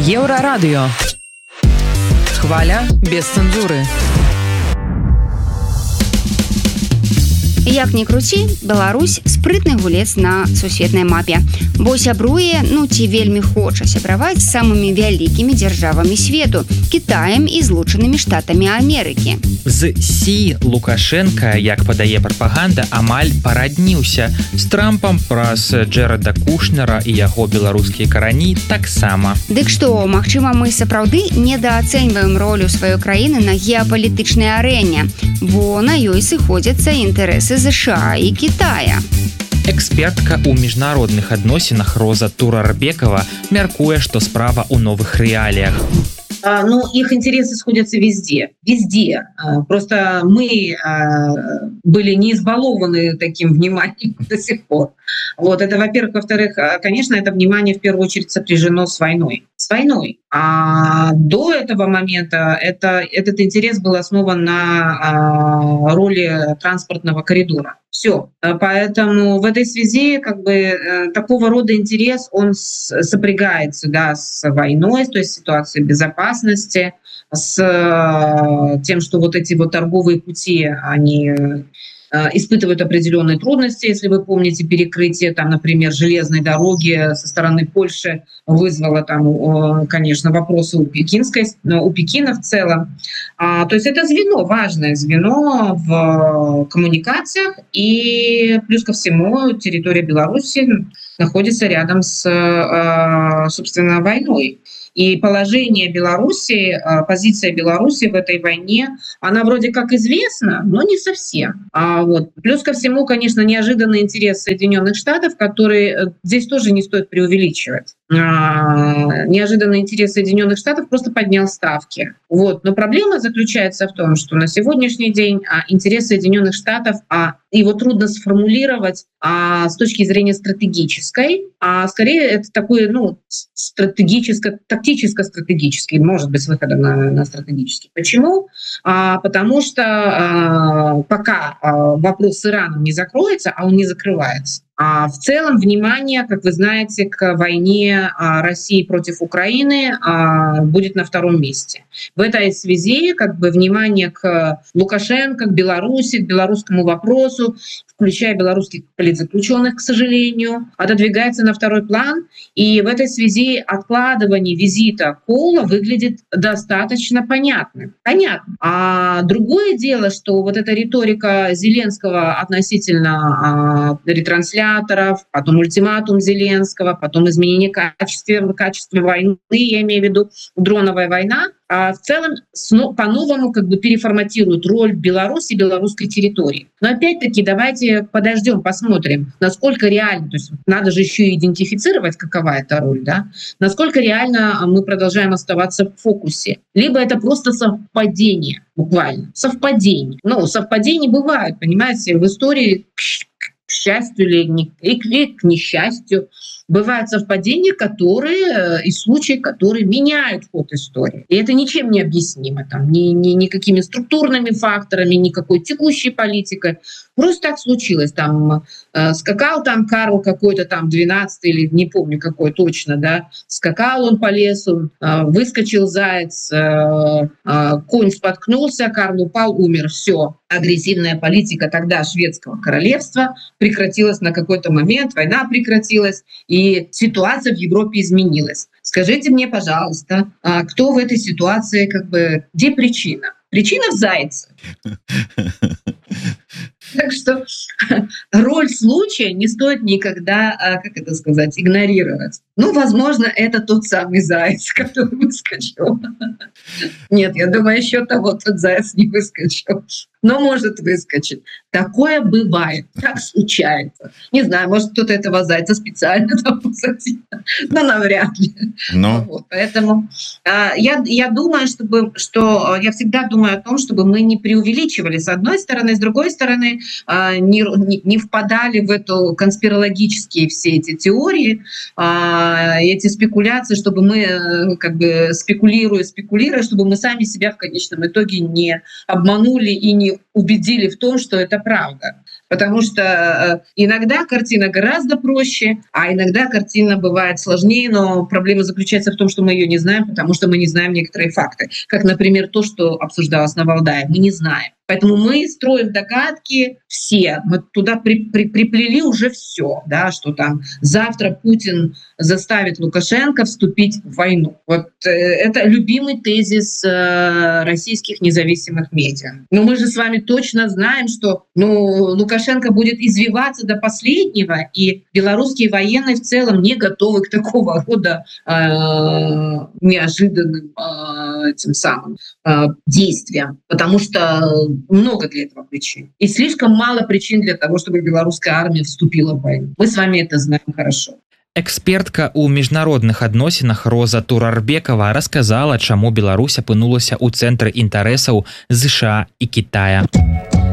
Еўрарадыё. Хваля без цэнзуры. Як ні круці, Беларусь спрытны гулец на сусветнай мапе, бо сябруе, ці вельмі хоча сябраваць з самымі вялікімі дзяржавамі свету, Кітаем і Злучанымі Штатамі Амерыкі. З Сі Лукашенка, як падае прапаганда, амаль парадніўся. З Трампам праз Джэрэда Кушнера і яго беларускія карані таксама. Дык што, магчыма, мы сапраўды недаацэньваем ролю сваёй краіны на геапалітычнай арэне, бо на ёй сыходзяцца інтарэсы США і Китая. Экспертка ў міжнародных адносінах Роза Турарбекова мяркуе, што справа ў новых рэаліях. Их интересы сходятся везде. Просто мы были не избалованы таким вниманием до сих пор. Это, во-первых. Во-вторых, конечно, это внимание в первую очередь сопряжено с войной. А до этого момента этот интерес был основан на роли транспортного коридора. Все. Поэтому в этой связи такого рода интерес, он сопрягается, с войной, то есть ситуацией безопасности, с тем, что эти торговые пути, они испытывают определенные трудности. Если вы помните, перекрытие, например, железной дороги со стороны Польши вызвало, конечно, вопросы у Пекина в целом. То есть это важное звено в коммуникациях, и плюс ко всему территория Беларуси находится рядом с, собственно, войной. И положение Беларуси, позиция Беларуси в этой войне, она вроде как известна, но не совсем. Плюс ко всему, конечно, неожиданный интерес Соединенных Штатов, который здесь тоже не стоит преувеличивать. Неожиданный интерес Соединенных Штатов просто поднял ставки. Но проблема заключается в том, что на сегодняшний день интерес Соединенных Штатов, его трудно сформулировать с точки зрения стратегической, а скорее это такой тактическо-стратегический, может быть, с выходом на стратегический. Почему? Потому что пока вопрос с Ираном не закроется, а он не закрывается. В целом внимание, как вы знаете, к войне России против Украины будет на втором месте. В этой связи внимание к Лукашенко, к Беларуси, к белорусскому вопросу, включая белорусских политзаключенных, к сожалению, отодвигается на второй план. И в этой связи откладывание визита Кола выглядит достаточно понятным. А другое дело, что эта риторика Зеленского относительно ретрансляторов, потом ультиматум Зеленского, потом изменение качества войны, я имею в виду дроновая война, в целом по-новому переформатирует роль Беларуси и белорусской территории. Но опять-таки давайте подождем, посмотрим, насколько реально, то есть надо же еще и идентифицировать, какова эта роль, насколько реально мы продолжаем оставаться в фокусе. Либо это просто совпадение, буквально, совпадение. Совпадения бывают, понимаете, в истории, к счастью или к несчастью, бывают совпадения, и случаи, которые меняют ход истории. И это ничем не объяснимо. Никакими структурными факторами, никакой текущей политикой. Просто так случилось. Скакал Карл какой-то 12-й, или не помню какой точно, скакал он по лесу, выскочил заяц, конь споткнулся, Карл упал, умер. Все. Агрессивная политика тогда шведского королевства прекратилась на какой-то момент, война прекратилась, и ситуация в Европе изменилась. Скажите мне, пожалуйста, кто в этой ситуации, где причина? Причина в зайце. Так что роль случая не стоит никогда, игнорировать. Возможно, это тот самый заяц, который выскочил. Нет, я думаю, еще тот заяц не выскочил. Но может выскочить. Такое бывает, так случается. Не знаю, может, кто-то этого зайца специально посадил, но навряд ли. Поэтому я думаю, что я всегда думаю о том, чтобы мы не преувеличивали с одной стороны, с другой стороны, не впадали в эту конспирологические все эти теории, эти спекуляции, чтобы мы спекулируя, чтобы мы сами себя в конечном итоге не обманули и не убедили в том, что это правда. Потому что иногда картина гораздо проще, а иногда картина бывает сложнее, но проблема заключается в том, что мы ее не знаем, потому что мы не знаем некоторые факты. Как, например, то, что обсуждалось на Валдае. Мы не знаем. Поэтому мы строим догадки все. Мы туда приплели уже все, да, что там завтра Путин заставит Лукашенко вступить в войну. Вот это любимый тезис российских независимых медиа. Но мы же с вами точно знаем, что Лукашенко будет извиваться до последнего, и белорусские военные в целом не готовы к такого рода неожиданным тем самым действиям, потому что много для этого причин. И слишком мало причин для того, чтобы белорусская армия вступила в войну. Мы с вами это знаем хорошо. Экспертка ў міжнародных адносінах Роза Турарбекова расказала, чаму Беларусь апынулася ў цэнтры інтарэсаў ЗША і Кітая.